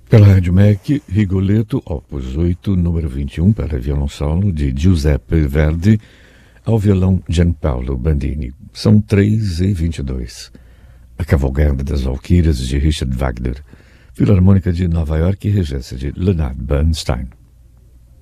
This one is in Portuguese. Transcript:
Pela Rádio MEC, Rigoletto, opus 8, número 21, para violoncelo, de Giuseppe Verdi, ao violão Gianpaolo Bandini. São 3h22. A Cavalgada das Valquírias, de Richard Wagner. Filarmônica de Nova York e regência de Leonard Bernstein.